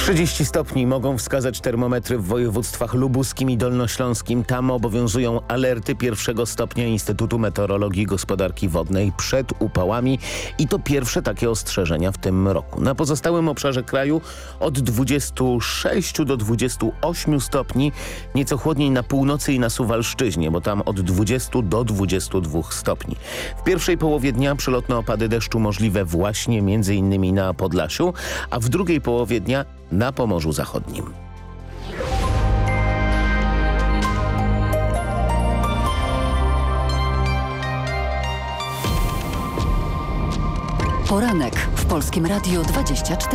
30 stopni mogą wskazać termometry w województwach lubuskim i dolnośląskim. Tam obowiązują alerty pierwszego stopnia Instytutu Meteorologii i Gospodarki Wodnej przed upałami i to pierwsze takie ostrzeżenia w tym roku. Na pozostałym obszarze kraju od 26 do 28 stopni, nieco chłodniej na północy i na Suwalszczyźnie, bo tam od 20 do 22 stopni. W pierwszej połowie dnia przelotne opady deszczu możliwe właśnie m.in. na Podlasiu, a w drugiej połowie dnia na Pomorzu Zachodnim. Poranek w Polskim Radiu 24.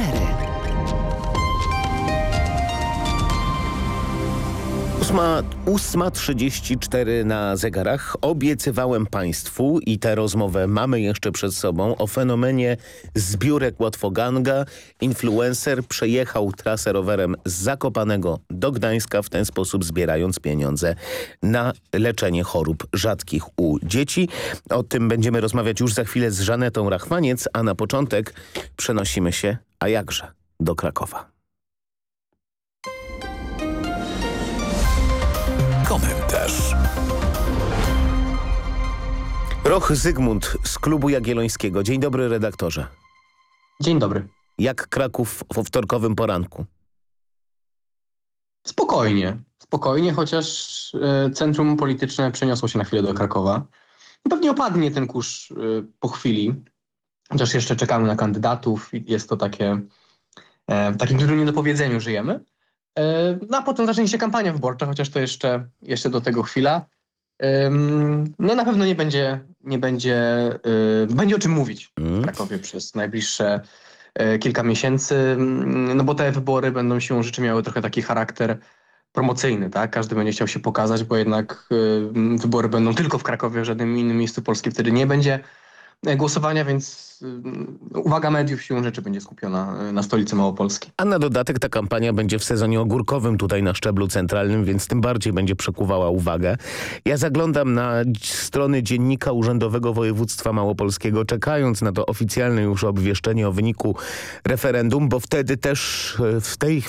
8:34 na zegarach. Obiecywałem Państwu i tę rozmowę mamy jeszcze przed sobą o fenomenie zbiórek Łatwoganga. Influencer przejechał trasę rowerem z Zakopanego do Gdańska, w ten sposób zbierając pieniądze na leczenie chorób rzadkich u dzieci. O tym będziemy rozmawiać już za chwilę z Żanetą Rachmaniec, a na początek przenosimy się, a jakże, do Krakowa. Komentarz. Roch Zygmunt z Klubu Jagiellońskiego. Dzień dobry, redaktorze. Dzień dobry. Jak Kraków po wtorkowym poranku? Spokojnie, chociaż centrum polityczne przeniosło się na chwilę do Krakowa. Pewnie opadnie ten kurz po chwili, chociaż jeszcze czekamy na kandydatów i jest to w takim dużym niedopowiedzeniu żyjemy. No a potem zacznie się kampania wyborcza, chociaż to jeszcze do tego chwila. No na pewno będzie o czym mówić w Krakowie przez najbliższe kilka miesięcy, no bo te wybory będą siłą rzeczy miały trochę taki charakter promocyjny, tak? Każdy będzie chciał się pokazać, bo jednak wybory będą tylko w Krakowie, w żadnym innym miejscu Polski wtedy nie będzie głosowania, więc uwaga mediów siłą rzeczy będzie skupiona na stolicy Małopolski. A na dodatek ta kampania będzie w sezonie ogórkowym tutaj na szczeblu centralnym, więc tym bardziej będzie przekuwała uwagę. Ja zaglądam na strony Dziennika Urzędowego Województwa Małopolskiego, czekając na to oficjalne już obwieszczenie o wyniku referendum, bo wtedy też w tej